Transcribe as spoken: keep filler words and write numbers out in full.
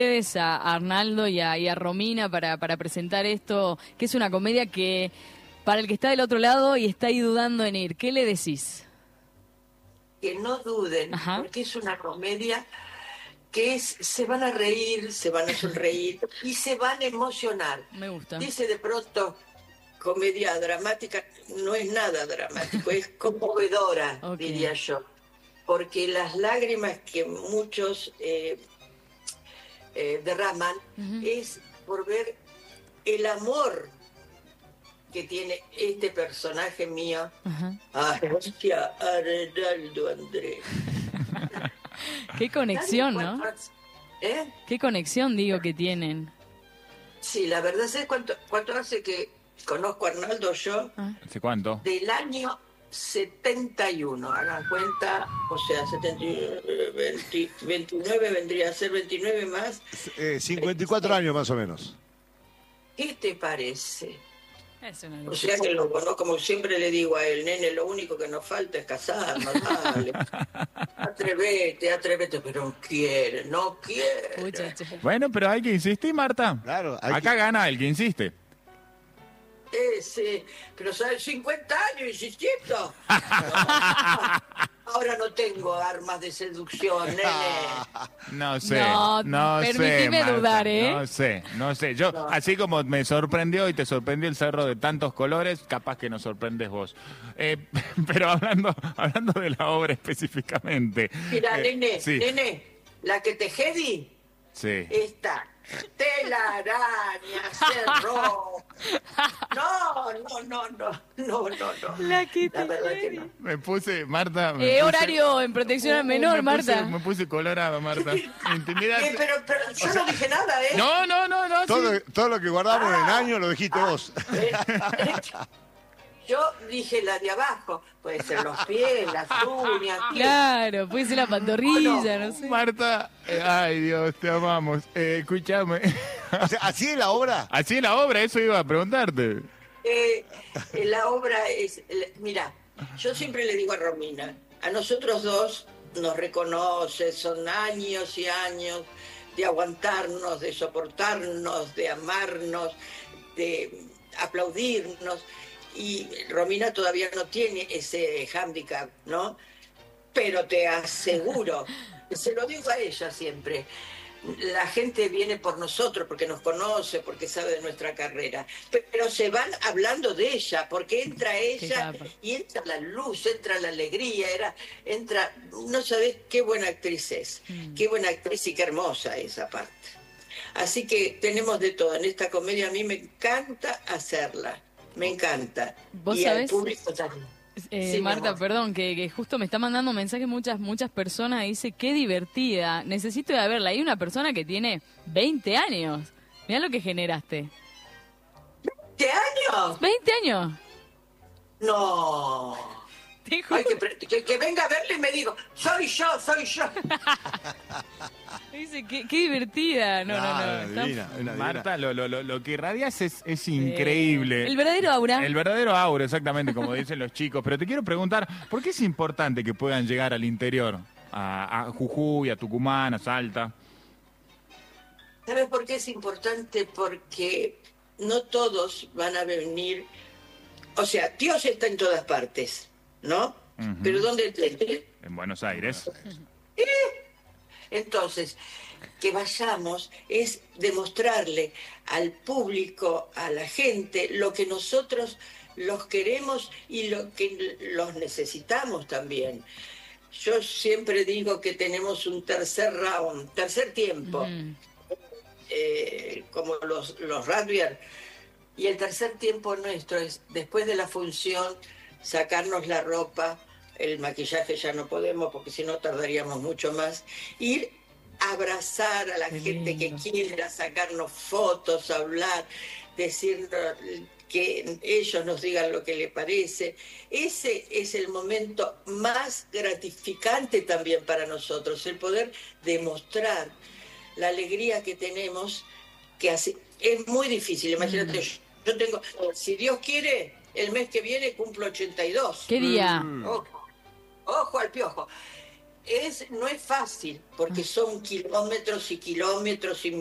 ustedes a Arnaldo y a, y a Romina para, para presentar esto, que es una comedia que para el que está del otro lado y está ahí dudando en ir, ¿qué le decís? Que no duden, Ajá. porque es una comedia que es, se van a reír, se van a sonreír y se van a emocionar. Me gusta. Dice de pronto, comedia dramática, no es nada dramático, es conmovedora, okay. diría yo. Porque las lágrimas que muchos eh, eh, derraman uh-huh. es por ver el amor que tiene este personaje mío uh-huh. hacia Arnaldo Andrés. Qué conexión, ¿no? ¿Eh? Qué conexión, digo, que tienen. Sí, la verdad, ¿sabes cuánto, cuánto hace que conozco a Arnaldo yo? ¿Hace cuánto? Del año setenta y uno, hagan cuenta, o sea, setenta, veinte, veintinueve vendría a ser veintinueve más. Eh, cincuenta y cuatro años más o menos. ¿Qué te parece? Es una o sea que lo conozco, como siempre le digo a él, nene, lo único que nos falta es casarnos, dale. Atrevete, atrevete, pero no quiere, no quiere. Muchacho. Bueno, pero hay que insistir, Marta. Claro. Hay Acá que... gana el que insiste. Eh, sí, pero ¿sabes? cincuenta años insistiendo. Ahora no tengo armas de seducción, nene. No sé, no, no sé, permitime Marta, dudar, ¿eh? No sé, no sé. Yo, no. Así como me sorprendió y te sorprendió el cerro de tantos colores, capaz que nos sorprendes vos. Eh, pero hablando, hablando de la obra específicamente. Mira, eh, nene, sí. nene, la que te jedi sí. está. Telaraña, cerró. No, no, no, no, no, no, no. La que te La verdad que no. Me puse, Marta. Me eh, puse, horario en protección al menor, me Marta. Puse, me puse colorado, Marta. Me intimidaste. Eh, pero, pero yo o sea, no dije nada, ¿eh? No, no, no, no. Todo, sí. todo lo que guardamos ah, en el año lo dijiste ah, vos. Eh, eh, yo dije la de abajo, puede ser los pies, las uñas. Claro, puede ser la pantorrilla, no, no sé. Marta, eh, ay Dios, te amamos. Eh, escúchame. O sea, ¿así es la obra? Así es la obra, eso iba a preguntarte. Eh, la obra es, mira, yo siempre le digo a Romina, a nosotros dos nos reconoce, son años y años de aguantarnos, de soportarnos, de amarnos, de aplaudirnos. Y Romina todavía no tiene ese hándicap, ¿no? Pero te aseguro, se lo digo a ella siempre, la gente viene por nosotros porque nos conoce, porque sabe de nuestra carrera, pero se van hablando de ella, porque entra ella y entra la luz, entra la alegría, era, entra, no sabés qué buena actriz es, mm. qué buena actriz y qué hermosa esa parte. Así que tenemos de todo, en esta comedia a mí me encanta hacerla. Me encanta. ¿Vos y sabés? Al público también. Eh, sí, Marta, perdón, que, que justo me está mandando mensajes muchas muchas personas y dice, qué divertida, necesito ir a verla. Hay una persona que tiene veinte años. Mirá lo que generaste. ¿veinte años? ¿veinte años? No. Ay, que, que, que venga a verle y me digo, soy yo, soy yo. Dice, qué, qué divertida. No, no, no. no. Divina, divina. Marta, lo, lo, lo que irradias es, es increíble. Eh, el verdadero aura. El verdadero aura, exactamente, como dicen los chicos. Pero te quiero preguntar, ¿por qué es importante que puedan llegar al interior? A, a Jujuy, a Tucumán, a Salta. ¿Sabes por qué es importante? Porque no todos van a venir. O sea, Dios está en todas partes, ¿no? Uh-huh. ¿Pero dónde esté? En Buenos Aires. ¿Eh? Entonces, que vayamos es demostrarle al público, a la gente, lo que nosotros los queremos y lo que los necesitamos también. Yo siempre digo que tenemos un tercer round, tercer tiempo, uh-huh. eh, como los, los rugbyers, y el tercer tiempo nuestro es, después de la función, sacarnos la ropa, el maquillaje ya no podemos porque si no tardaríamos mucho más, ir a abrazar a la Qué gente lindo. Que quiera, sacarnos fotos, hablar, decir que ellos nos digan lo que les parece. Ese es el momento más gratificante también para nosotros, el poder demostrar la alegría que tenemos, que así, es muy difícil, imagínate, mm. yo tengo, si Dios quiere, el mes que viene cumplo ochenta y dos. ¿Qué día? Ojo, ojo al piojo. es, no es fácil, porque son kilómetros y kilómetros y